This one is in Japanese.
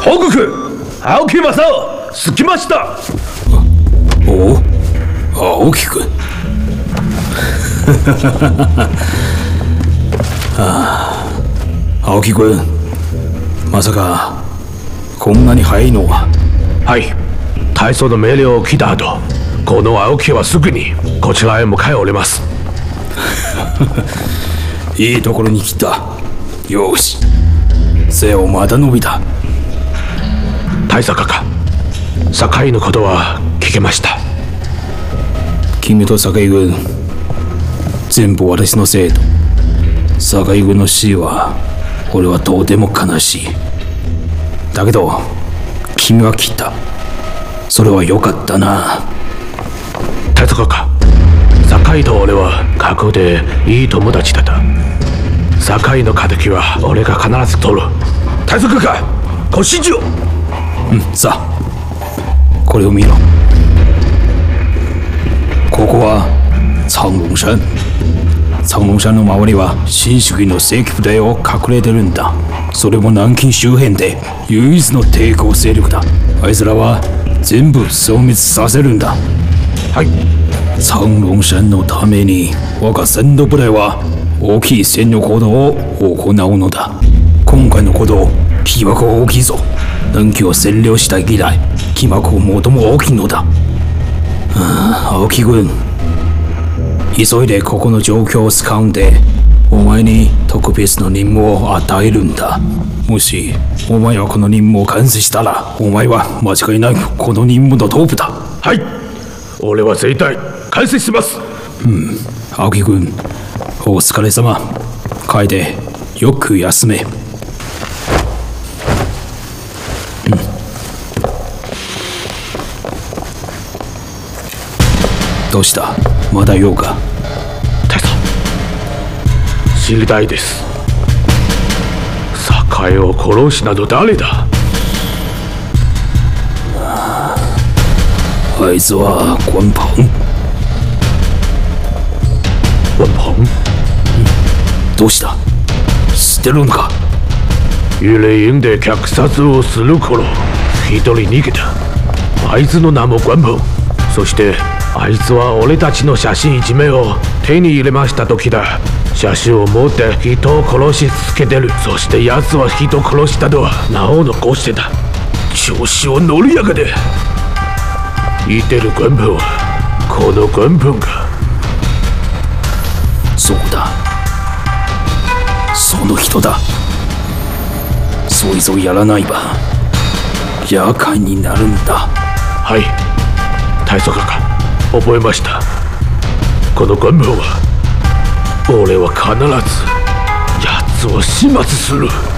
報告、青木正夫着きました。 おお、青木君青木君、まさかこんなに早いのは。 はい、大将の命令を聞いた後、この青木はすぐにこちらへ向かいおります。 いいところに来た。よし、背をまた伸びた。 大佐か、酒井のことは聞けました。 君と酒井君、全部私のせいと。酒井君の死は俺はとても悲しい。だけど君は来た。それは良かったな。 大佐か、酒井と俺は過去でいい友達だった。酒井の敵は俺が必ず取る。大佐か、ご指示を。 さあ、これを見ろ。ここは長龍山。長龍山の周りは新主義の正規部隊を隠れてるんだ。それも南京周辺で唯一の抵抗勢力だ。あいつらは全部消滅させるんだ。 はい。 長龍山のために我が戦闘部隊は大きい戦力行動を行うのだ。今回のこと規模が大きいぞ。南京を占領した以来、規模が最も大きいのだ。青木君、急いでここの状況を使うんで、お前に特別の任務を与えるんだ。もしお前はこの任務を完成したら、お前は間違いなくこの任務のトップだ。 はい、俺は絶対完成します。 青木君、お疲れ様。帰ってよく休め。どうした、まだ用か。 大佐、知りたいです。酒井を殺しなど誰だ。 あいつは关鹏。 关鹏？ どうした、知ってるのか。 幽霊院で虐殺をする頃、一人逃げた。あいつの名も关鹏。そしてあいつは俺たちの写真一枚を手に入れました時だ。写真を持って人を殺し続けてる。そして奴は人を殺したとは名を残してた。調子を乗りやがて。言ってる关鹏はこの关鹏か。 そうだ、その人だ。そいつをやらないば厄介になるんだ。 はい、大佐か、覚えました。この関鵬は俺は必ず奴を始末する。